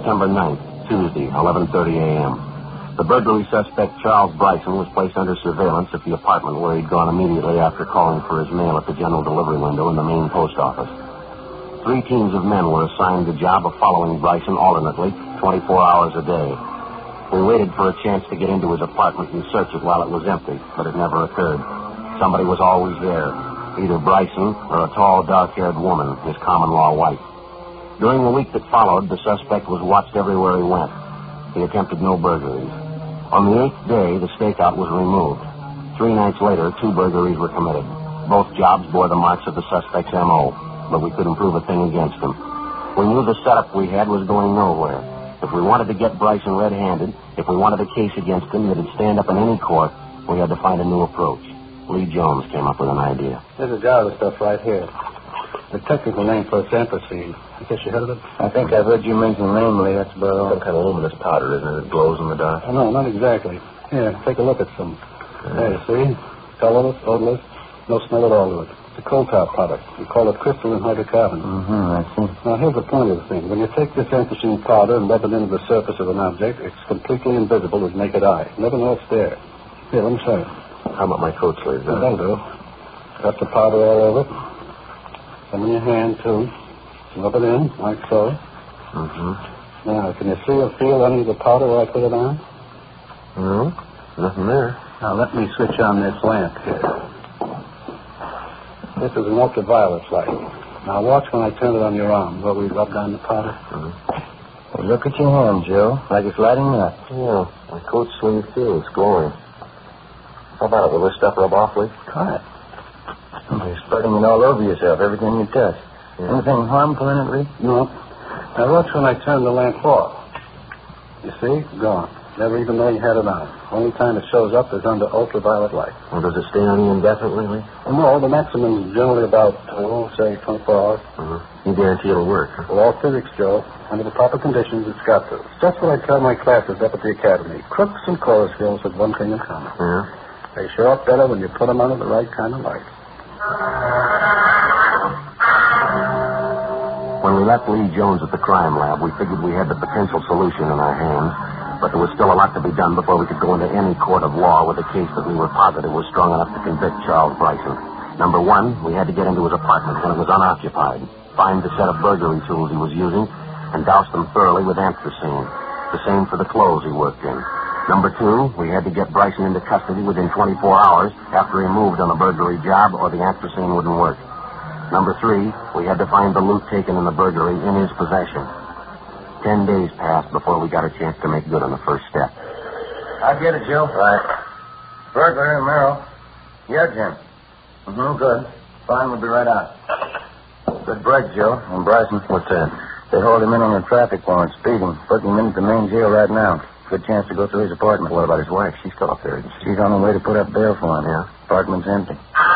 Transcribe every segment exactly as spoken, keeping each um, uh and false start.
September ninth, Tuesday, eleven thirty a.m. The burglary suspect, Charles Bryson, was placed under surveillance at the apartment where he'd gone immediately after calling for his mail at the general delivery window in the main post office. Three teams of men were assigned the job of following Bryson alternately, twenty-four hours a day. We waited for a chance to get into his apartment and search it while it was empty, but it never occurred. Somebody was always there, either Bryson or a tall, dark-haired woman, his common-law wife. During the week that followed, the suspect was watched everywhere he went. He attempted no burglaries. On the eighth day, the stakeout was removed. Three nights later, two burglaries were committed. Both jobs bore the marks of the suspect's M O, but we couldn't prove a thing against him. We knew the setup we had was going nowhere. If we wanted to get Bryson red-handed, if we wanted a case against him that'd stand up in any court, we had to find a new approach. Lee Jones came up with an idea. There's a jar of stuff right here. The technical name for it's anthracene. I guess you heard of it? I think I've heard you mention the name, Lee. That's about all. Some kind of luminous powder, isn't it? It glows in the dark. Oh, no, not exactly. Here, take a look at some. Yeah. There, you see? Colorless, odorless, no smell at all to it. It's a coal tar product. We call it crystalline hydrocarbon. Mm-hmm, I see. Now, here's the point of the thing. When you take this anthracene powder and rub it into the surface of an object, it's completely invisible with naked eye. You never know it's there. Here, let me show you. How about my coat sleeves? Well, that'll do. Got the powder all over. Some in your hand, too. Rub it in, like so. Mm-hmm. Now, can you see or feel any of the powder where I put it on? No, nothing there. Now, let me switch on this lamp here. This is an ultraviolet light. Now, watch when I turn it on your arm, where we rubbed on the powder. Mm-hmm. Well, look at your hand, Joe. Like it's lighting up. Yeah, my coat sleeve, too. It's glowing. How about it? Will this stuff rub off, Lee? Try it. You're spreading it all over yourself, everything you touch. Yeah. Anything harmful in it, Lee? No. Now, watch when I turn the lamp off. You see? Gone. Never even know you had it on. Only time it shows up is under ultraviolet light. Well, does it stay on you indefinitely, Lee? Well, no, the maximum is generally about, oh, say, twenty-four hours. Mm-hmm. You guarantee it'll work, huh? Well, all physics, Joe. Under the proper conditions, it's got to. It's just what I tell my classes up at the academy. Crooks and chorus girls have one thing in common. Yeah? They show up better when you put them under the right kind of light. When we left Lee Jones at the crime lab, we figured we had the potential solution in our hands, but there was still a lot to be done before we could go into any court of law with a case that we were positive was strong enough to convict Charles Bryson. Number one, we had to get into his apartment when it was unoccupied, find the set of burglary tools he was using, and douse them thoroughly with anthracene. The same for the clothes he worked in. Number two, we had to get Bryson into custody within twenty-four hours after he moved on a burglary job or the anthracene wouldn't work. Number three, we had to find the loot taken in the burglary in his possession. Ten days passed before we got a chance to make good on the first step. I get it, Joe. Right. Burglar and Merrill. Yeah, Jim. Mm-hmm, good. Fine, we'll be right out. Good break, Joe. And Bryson. What's that? They hold him in on a traffic warrant, speeding. Putting him into the main jail right now. Good chance to go through his apartment. What about his wife? She's still up there, isn't she? She's on her way to put up bail for him. Yeah. Apartment's empty.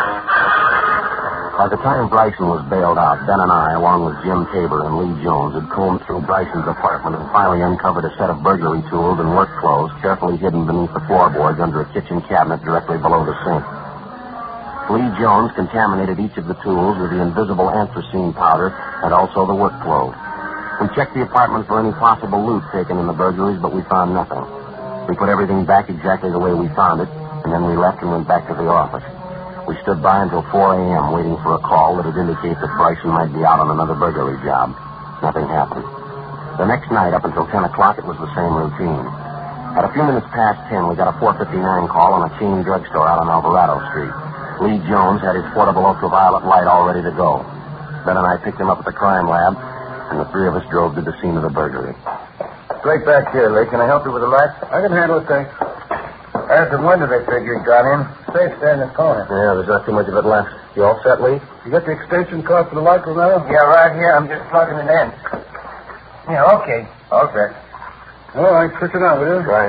By the time Bryson was bailed out, Ben and I, along with Jim Tabor and Lee Jones, had combed through Bryson's apartment and finally uncovered a set of burglary tools and work clothes carefully hidden beneath the floorboards under a kitchen cabinet directly below the sink. Lee Jones contaminated each of the tools with the invisible anthracene powder and also the work clothes. We checked the apartment for any possible loot taken in the burglaries, but we found nothing. We put everything back exactly the way we found it, and then we left and went back to the office. We stood by until four a.m. waiting for a call that would indicate that Bryson might be out on another burglary job. Nothing happened. The next night, up until ten o'clock, it was the same routine. At a few minutes past ten, we got a four fifty-nine call on a chain drugstore out on Alvarado Street. Lee Jones had his portable ultraviolet light all ready to go. Ben and I picked him up at the crime lab, and the three of us drove to the scene of the burglary. Straight back here, Lee. Can I help you with the light? I can handle it, thanks. There's the window they figure he got in. Safe there in the corner. Yeah, there's not too much of it left. You all set, Lee? You got the extension cord for the light, Romero? Yeah, right here. I'm just plugging it in. Yeah, okay. Okay. All right, switch it on, will you? Right.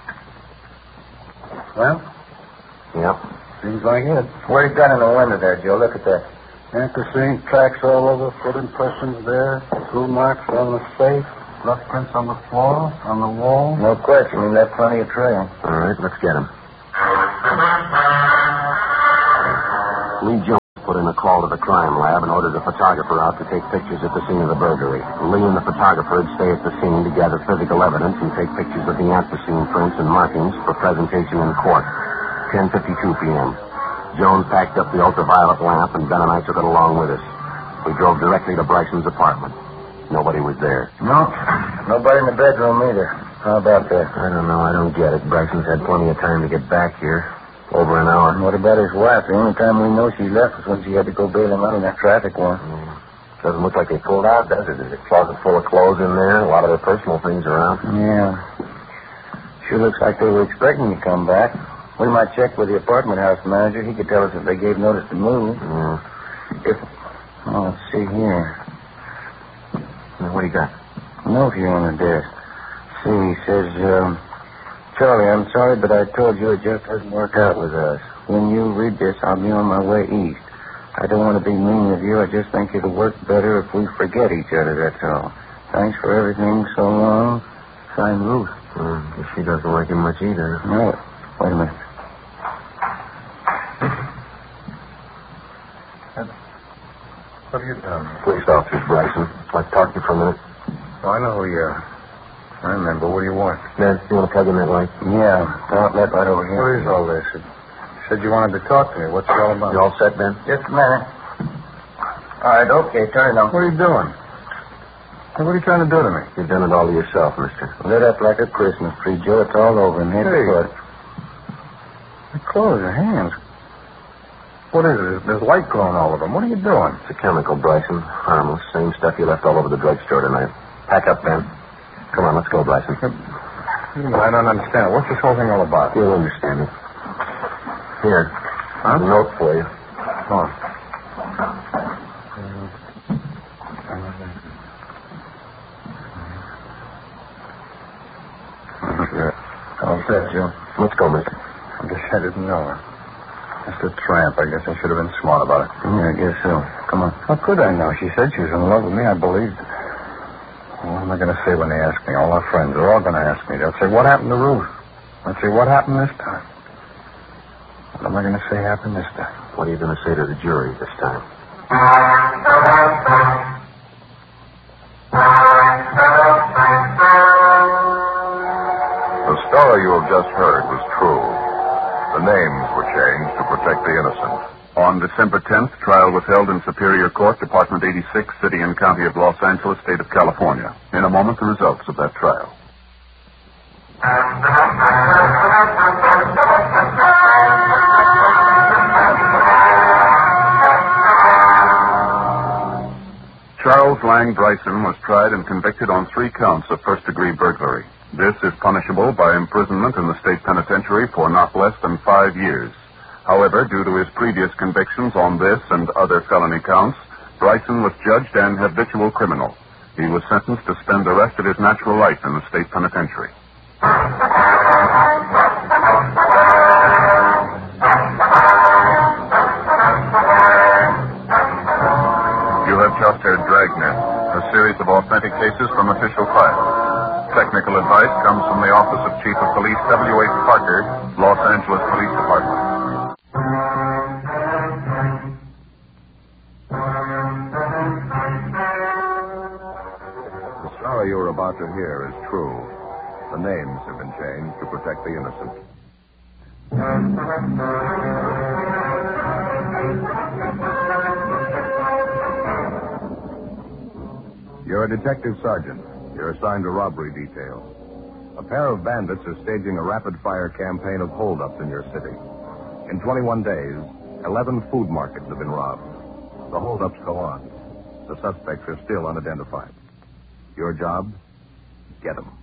Well? Yep. Seems like it. What he got in the window there, Joe? Look at that. Anthracene tracks all over, foot impressions there, tool marks on the safe, rough prints on the floor, on the wall. No question. He left plenty of trail. All right, let's get him. Lee Jones put in a call. call to the crime lab and ordered a photographer out to take pictures at the scene of the burglary. Lee and the photographer would stay at the scene to gather physical evidence and take pictures of the at-the-scene prints and markings for presentation in court. ten fifty-two p.m. Jones packed up the ultraviolet lamp, and Ben and I took it along with us. We drove directly to Bryson's apartment. Nobody was there. No, nobody in the bedroom either. How about that? I don't know. I don't get it. Bryson's had plenty of time to get back here. Over an hour. And what about his wife? The only time we know she left was when she had to go bail him out in that traffic one. Mm. Doesn't look like they pulled out, does it? There's a closet full of clothes in there, a lot of their personal things around. Yeah. Sure looks like they were expecting to come back. We might check with the apartment house manager. He could tell us if they gave notice to move. Mm. If... Oh, let's see here. Now, what do you got? Note here on the desk. See, he says, um... Charlie, I'm sorry, but I told you it just doesn't work out with us. When you read this, I'll be on my way east. I don't want to be mean with you. I just think it'll work better if we forget each other, that's all. Thanks for everything so long. Signed, Ruth. Mm, she doesn't like him much either. No. Wait a minute. What have you done? Police officers, Bryson. I'd like to talk to you for a minute. Oh, I know who you are. I remember. What do you want? Ned, you want to plug in that light? Yeah, outlet right over here. What is all this? You said you wanted to talk to me. What's it all about? You all set, Ben? Just a minute. All right, okay, turn it on. What are you doing? Hey, what are you trying to do to me? You've done it all to yourself, mister. Lit up like a Christmas tree, Joe. It's all over and head to Hey. foot. The clothes, your hands. What is it? There's light glowing all over them. What are you doing? It's a chemical, Bryson. Harmless. Same stuff you left all over the drugstore tonight. Pack up, Ben. Come on, let's go, Bryson. I don't understand. What's this whole thing all about? You'll understand it. Here. Huh? A note for you. Oh. Sure. All set, Joe. Let's go, mister. I guess I didn't know her. Just a tramp. I guess I should have been smart about it. Yeah, I guess so. Come on. How could I know? She said she was in love with me. I believed it. What am I going to say when they ask me? All our friends are all going to ask me. They'll say, what happened to Ruth? I'll say, what happened this time? What am I going to say happened this time? What are you going to say to the jury this time? The story you have just heard was true. The names were changed to protect the innocent. On December tenth, trial was held in Superior Court, Department eighty-six, City and County of Los Angeles, State of California. In a moment, the results of that trial. Charles Lang Bryson was tried and convicted on three counts of first-degree burglary. This is punishable by imprisonment in the state penitentiary for not less than five years. However, due to his previous convictions on this and other felony counts, Bryson was judged an habitual criminal. He was sentenced to spend the rest of his natural life in the state penitentiary. You have just heard Dragnet, a series of authentic cases from official files. Technical advice comes from the Office of Chief of Police W H Parker, Los Angeles Police Department. The story you are about to hear is true. The names have been changed to protect the innocent. You're a detective sergeant. You're assigned a robbery detail. A pair of bandits are staging a rapid-fire campaign of holdups in your city. In twenty-one days, eleven food markets have been robbed. The holdups go on. The suspects are still unidentified. Your job? Get them.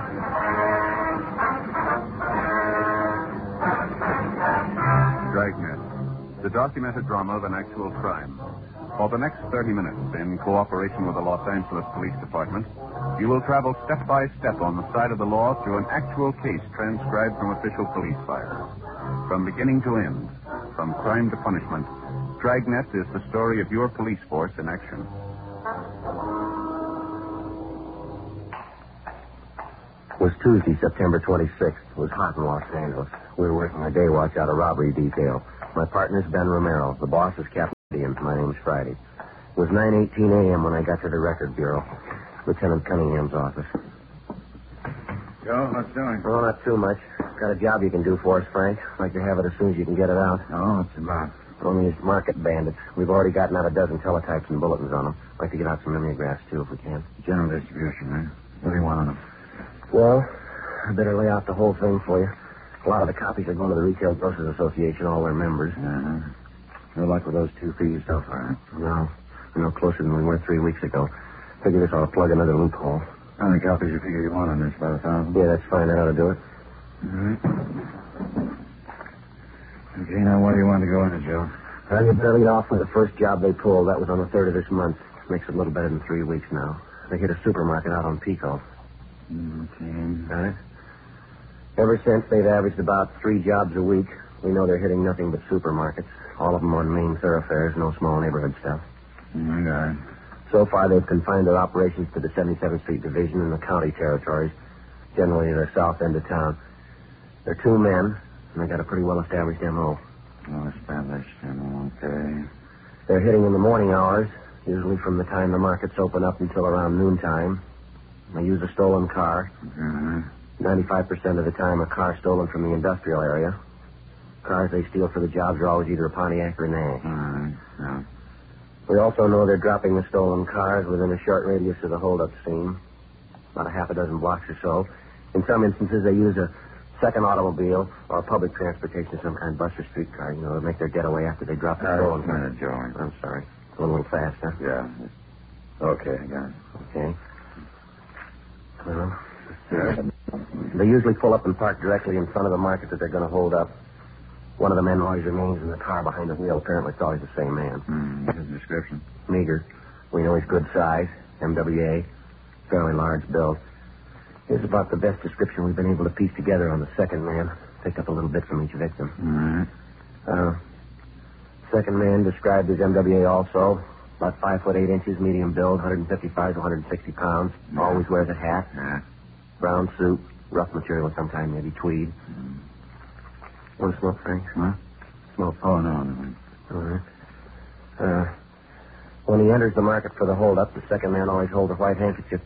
Dragnet, the documented drama of an actual crime. For the next thirty minutes, in cooperation with the Los Angeles Police Department, you will travel step by step on the side of the law through an actual case transcribed from official police files. From beginning to end, from crime to punishment, Dragnet is the story of your police force in action. It was Tuesday, September twenty-sixth. It was hot in Los Angeles. We were working our day watch out of robbery detail. My partner's Ben Romero. The boss is Captain Indians. My name's Friday. It was nine eighteen a.m. when I got to the record bureau. Lieutenant Cunningham's office. Joe, what's doing? Oh, not too much. Got a job you can do for us, Frank. Like to have it as soon as you can get it out. Oh, what's it about? Only these market bandits. We've already gotten out a dozen teletypes and bulletins on them. Like to get out some mimeographs, too, if we can. General distribution, eh? What do you want on them? Well, I better lay out the whole thing for you. A lot of the copies are going to the Retail Grocers Association, all their members. Uh-huh. No luck with those two for you so far, huh? No. We're no closer than we were three weeks ago. Figure this ought to plug another loophole. How many copies you figure you want on this? About a thousand? Yeah, that's fine. That ought to do it. All right. Okay, now where do you want to go in it, Joe? Well, you better lead off with the first job they pulled. That was on the third of this month. Makes it a little better than three weeks now. They hit a supermarket out on Pico. Okay. All right. Ever since, they've averaged about three jobs a week. We know they're hitting nothing but supermarkets. All of them on main thoroughfares, no small neighborhood stuff. I got it. So far, they've confined their operations to the seventy-seventh Street Division and the county territories, generally the south end of town. They're two men, and they got a pretty well-established M O. Well-established M O, okay. They're hitting in the morning hours, usually from the time the markets open up until around noontime. They use a stolen car. Uh-huh. ninety-five percent of the time, a car stolen from the industrial area. Cars they steal for the jobs are always either a Pontiac or an A. All right, yeah. We also know they're dropping the stolen cars within a short radius of the holdup scene, about a half a dozen blocks or so. In some instances, they use a second automobile or public transportation, some kind of bus or streetcar, you know, to make their getaway after they drop the Uh, stolen just a car. minute, Joe. I'm sorry. Going a little fast, huh? Yeah. Okay, I got it. Okay. Well, Yeah. they usually pull up and park directly in front of the market that they're going to hold up. One of the men always remains in the car behind the wheel. Apparently, it's always the same man. Hmm, his description. Meager. We know he's good size. M W A. Fairly large build. Here's about the best description we've been able to piece together on the second man. Picked up a little bit from each victim. All right. Uh, second man described as M W A also. About five foot eight inches, medium build, one fifty-five to one sixty pounds. Yeah. Always wears a hat. Yeah. Brown suit. Rough material of some kind, maybe tweed. Mm. Want to smoke, Frank? Huh? Smoke. Oh, no, no. All right. Uh, when he enters the market for the holdup, the second man always holds a white handkerchief.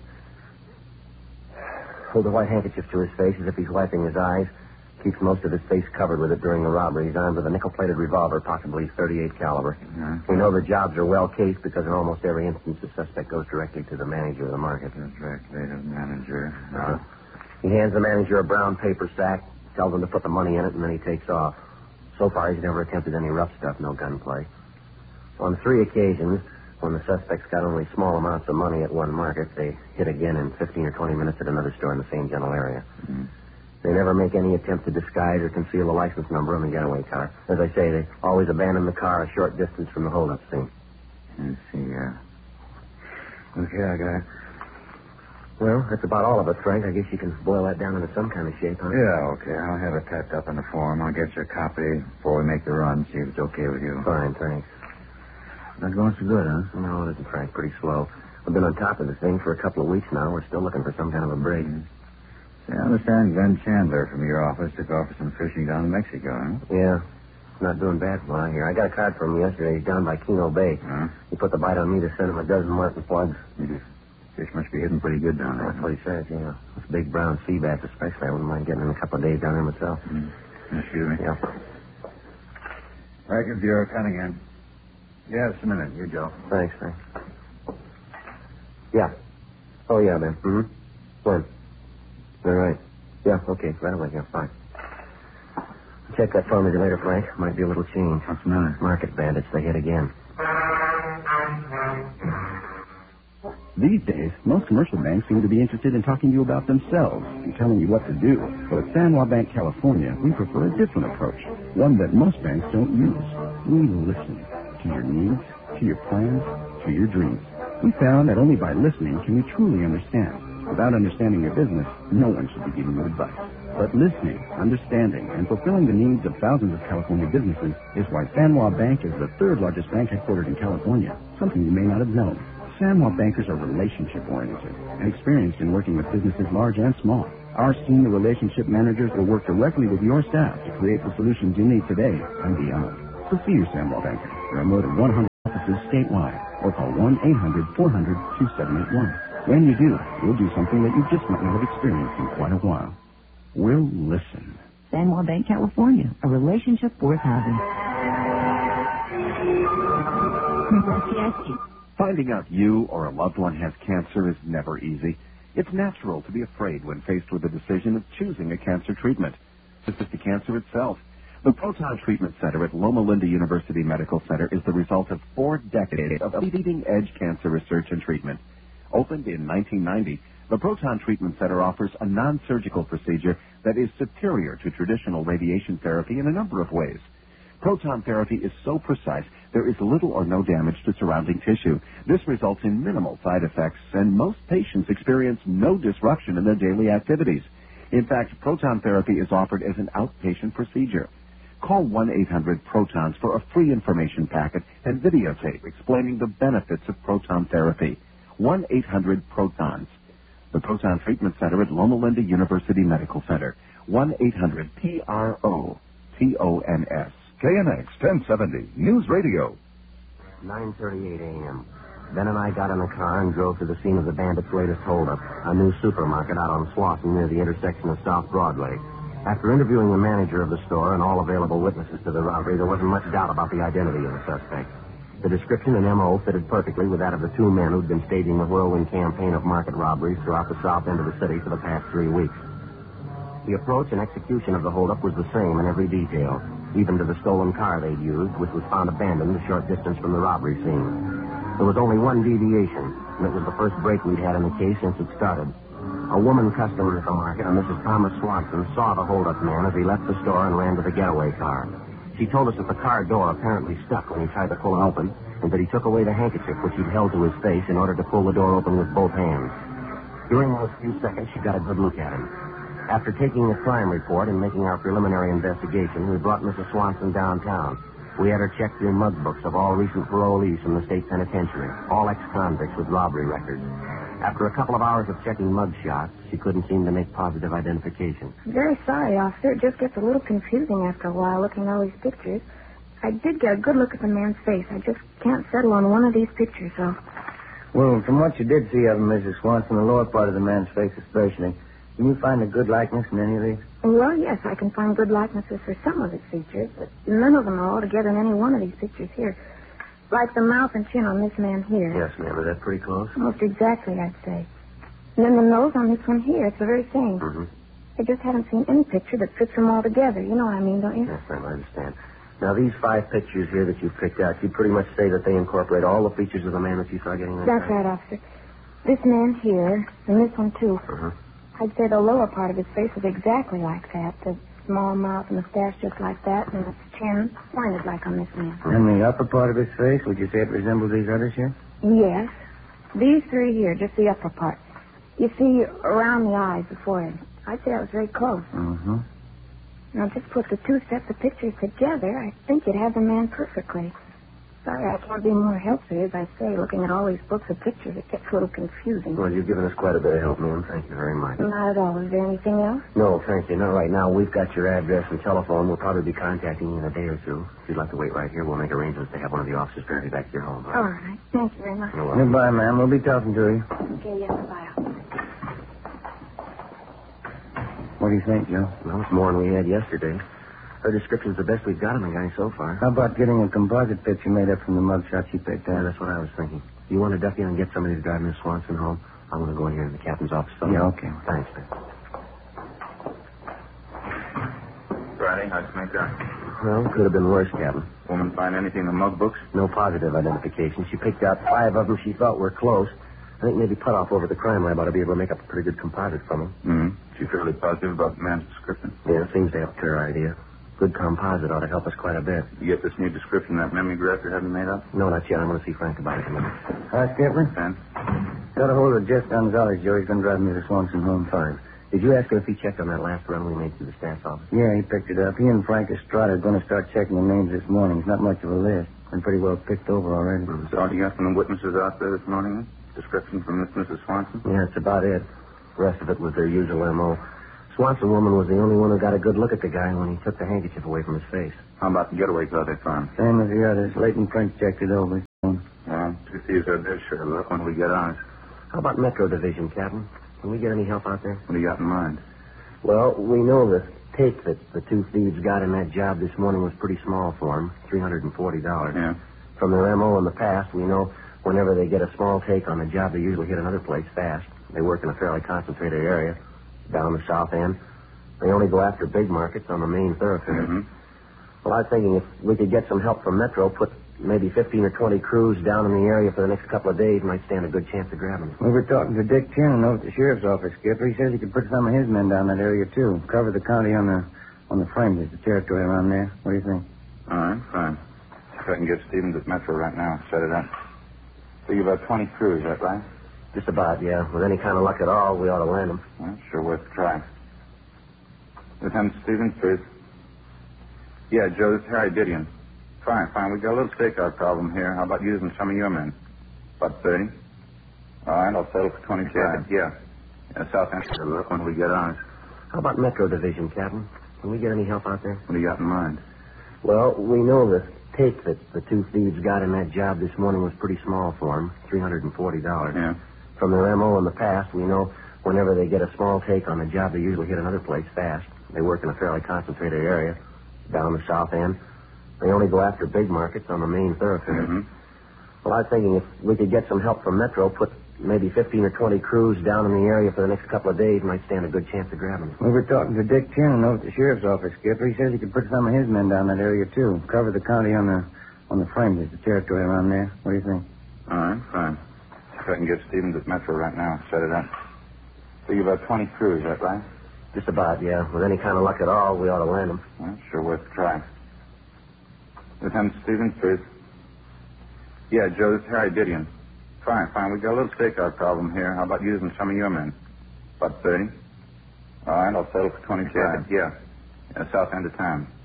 Holds a white handkerchief to his face as if he's wiping his eyes. Keeps most of his face covered with it during the robbery. He's armed with a nickel-plated revolver, possibly thirty-eight caliber. Yeah. We know the jobs are well cased because in almost every instance the suspect goes directly to the manager of the market. Directly to the manager. Uh, he hands the manager a brown paper sack, tells him to put the money in it, and then he takes off. So far, he's never attempted any rough stuff, no gunplay. On three occasions, when the suspects got only small amounts of money at one market, they hit again in fifteen or twenty minutes at another store in the same general area. Mm. They never make any attempt to disguise or conceal the license number on the getaway car. As I say, they always abandon the car a short distance from the holdup scene. Let's see, yeah. Okay, I got it. Well, that's about all of it, Frank. I guess you can boil that down into some kind of shape, huh? Yeah, okay. I'll have it typed up in the form. I'll get you a copy before we make the run, see if it's okay with you. Fine, thanks. Not going so good, huh? No, it isn't, Frank. Pretty slow. We've been on top of this thing for a couple of weeks now. We're still looking for some kind of a break. Mm. See, I understand Glenn Chandler from your office took off for some fishing down in Mexico, huh? Yeah. Not doing bad from what I hear. I got a card from him yesterday. He's down by Keno Bay. Huh? He put the bite on me to send him a dozen Martin plugs. Mm-hmm. Fish must be hidden pretty good down there. That's what he says, yeah. Those big brown sea bass especially. I wouldn't mind getting in a couple of days down there myself. Mm. Excuse me. Yeah. Record Bureau Cunningham. Yeah, just a minute. You, Joe. Thanks, Frank. Yeah. Oh, yeah, Ben. Mm-hmm. When? All right. Yeah, okay. Right away. Yeah, fine. Check that for me later, Frank. Might be a little change. What's the matter? Market bandits. They hit again. These days, most commercial banks seem to be interested in talking to you about themselves and telling you what to do. But at San Juan Bank, California, we prefer a different approach, one that most banks don't use. We listen to your needs, to your plans, to your dreams. We found that only by listening can we truly understand. Without understanding your business, no one should be giving you advice. But listening, understanding, and fulfilling the needs of thousands of California businesses is why San Juan Bank is the third largest bank headquartered in California, something you may not have known. San Juan bankers are relationship-oriented and experienced in working with businesses large and small. Our senior relationship managers will work directly with your staff to create the solutions you need today and beyond. So see your San Juan banker. There are more than one hundred offices statewide or call one eight hundred four hundred two seven eight one. When you do, we'll do something that you just might not have experienced in quite a while. We'll listen. San Juan Bank, California. A relationship worth having. Finding out you or a loved one has cancer is never easy. It's natural to be afraid when faced with the decision of choosing a cancer treatment. This is the cancer itself. The Proton Treatment Center at Loma Linda University Medical Center is the result of four decades of leading-edge cancer research and treatment. Opened in nineteen ninety, the Proton Treatment Center offers a non-surgical procedure that is superior to traditional radiation therapy in a number of ways. Proton therapy is so precise, there is little or no damage to surrounding tissue. This results in minimal side effects, and most patients experience no disruption in their daily activities. In fact, proton therapy is offered as an outpatient procedure. Call one eight hundred protons for a free information packet and videotape explaining the benefits of proton therapy. one eight hundred protons. The Proton Treatment Center at Loma Linda University Medical Center. one eight hundred P R O T O N S. K N X ten seventy, News Radio. nine thirty-eight a.m. Ben and I got in the car and drove to the scene of the bandits' latest holdup, a new supermarket out on Slauson near the intersection of South Broadway. After interviewing the manager of the store and all available witnesses to the robbery, there wasn't much doubt about the identity of the suspect. The description and M O fitted perfectly with that of the two men who'd been staging the whirlwind campaign of market robberies throughout the south end of the city for the past three weeks. The approach and execution of the holdup was the same in every detail, even to the stolen car they'd used, which was found abandoned a short distance from the robbery scene. There was only one deviation, and it was the first break we'd had in the case since it started. A woman customer at the market, a Missus Thomas Swanson, saw the holdup man as he left the store and ran to the getaway car. She told us that the car door apparently stuck when he tried to pull it open, and that he took away the handkerchief which he'd held to his face in order to pull the door open with both hands. During those few seconds, she got a good look at him. After taking the crime report and making our preliminary investigation, we brought Missus Swanson downtown. We had her check through mug books of all recent parolees from the state penitentiary, all ex-convicts with robbery records. After a couple of hours of checking mug shots, she couldn't seem to make positive identification. I'm very sorry, officer. It just gets a little confusing after a while looking at all these pictures. I did get a good look at the man's face. I just can't settle on one of these pictures, though. Well, from what you did see of him, Missus Swanson, the lower part of the man's face especially, can you find a good likeness in any of these? Well, yes, I can find good likenesses for some of his features, but none of them are all together in any one of these pictures here. Like the mouth and chin on this man here. Yes, ma'am. Is that pretty close? Almost exactly, I'd say. And then the nose on this one here, it's the very same. Mm-hmm. I just haven't seen any picture that fits them all together. You know what I mean, don't you? Yes, ma'am, I understand. Now, these five pictures here that you picked out, you pretty much say that they incorporate all the features of the man that you saw getting that That's car? right, officer. This man here, and this one, too. Uh-huh. I'd say the lower part of his face is exactly like that. The small mouth and mustache just like that, and the chin pointed like on this man. And the upper part of his face, would you say it resembles these others here? Yes. These three here, just the upper part. You see, around the eyes, the forehead. I'd say that was very close. Mm-hmm. Now, just put the two sets of pictures together, I think you'd have the man perfectly. Sorry, I can't be more helpful, as I say. Looking at all these books of pictures, it gets a little confusing. Well, you've given us quite a bit of help, ma'am. Thank you very much. Not at all. Is there anything else? No, thank you. Not right now. We've got your address and telephone. We'll probably be contacting you in a day or two. If you'd like to wait right here, we'll make arrangements to have one of the officers drive you back to your home. All right. Thank you very much. You're welcome. Goodbye, ma'am. We'll be talking to you. Okay, yes, bye. What do you think, Joe? Well, it's more than we had yesterday. Her description's the best we've got on the guy so far. How about getting a composite picture made up from the mug shots you picked Yeah, out? that's what I was thinking. You want to duck in and get somebody to drive Miss Swanson home? I'm going to go in here in the captain's office. Yeah, okay. Thanks, man. Friday, how'd you make that? Well, could have been worse, Captain. Woman find anything in the mug books? No positive identification. She picked out five of them she thought were close. I think maybe cut off over at the crime lab ought to be able to make up a pretty good composite from them. Mm-hmm. She fairly positive about the man's description. Yeah, seems to have a clear idea. Good composite ought to help us quite a bit. You get this new description, that mimeograph you're having made up? No, not yet. I'm going to see Frank about it in a minute. Hi, Skipper. Ben? Got a hold of Jeff Gonzalez, Joe. He's going to drive me to Swanson home. Fine. Did you ask him if he checked on that last run we made through the staff's office? Yeah, he picked it up. He and Frank Estrada are going to start checking the names this morning. It's not much of a list. Been pretty well picked over already. Mm-hmm. So all you got from the witnesses out there this morning? Description from this Missus Swanson? Yeah, that's about it. The rest of it was their usual M O. Swanson woman was the only one who got a good look at the guy when he took the handkerchief away from his face. How about the getaway car they found? Same as the others. Leighton French checked it over. Well, two thieves out there sure look when we get ours. How about Metro Division, Captain? Can we get any help out there? What do you got in mind? Well, we know the take that the two thieves got in that job this morning was pretty small for them, three hundred forty dollars. Yeah. From their M O in the past, we know whenever they get a small take on a job, they usually hit another place fast. They work in a fairly concentrated area down the south end. They only go after big markets on the main thoroughfare. Mm-hmm. Well, I was thinking if we could get some help from Metro, put maybe fifteen or twenty crews down in the area for the next couple of days, might stand a good chance of grabbing them. We were talking to Dick Tiernan over at the sheriff's office, Skipper. He says he could put some of his men down that area, too. Cover the county on the on the fringes, the territory around there. What do you think? All right, fine. If I can get Stevens at Metro right now, set it up. Figure about twenty crews, is that right? Just about, yeah. With any kind of luck at all, we ought to land them. Well, sure worth a try. Lieutenant Stevens, please. Yeah, Joe, this is Harry Didion. Fine, fine. We got a little stakeout problem here. How about using some of your men? About thirty. All right, I'll settle for twenty-five. Yeah. Yeah, South End. Look when we get ours. How about Metro Division, Captain? Can we get any help out there? What do you got in mind? Well, we know the take that the two thieves got in that job this morning was pretty small for them, three hundred forty dollars. Yeah. From their M O in the past, we know whenever they get a small take on a job, they usually hit another place fast. They work in a fairly concentrated area down the south end. They only go after big markets on the main thoroughfare. Mm-hmm. Well, I was thinking if we could get some help from Metro, put maybe fifteen or twenty crews down in the area for the next couple of days, might stand a good chance of grabbing them. We were talking to Dick Tiernan over at the sheriff's office, Skipper. He says he could put some of his men down that area, too. Cover the county on the on the fringes, the territory around there. What do you think? All right, fine. If I can get Stevens at Metro right now, set it up. Figure about twenty crews, is that right? Just about, yeah. With any kind of luck at all, we ought to land them. Well, sure worth a try. Lieutenant Stevens, please. Yeah, Joe, this is Harry Didion. Fine, fine. We got a little stakeout problem here. How about using some of your men? About thirty. All right, I'll settle for twenty-five. Yeah. Yeah, South End of town.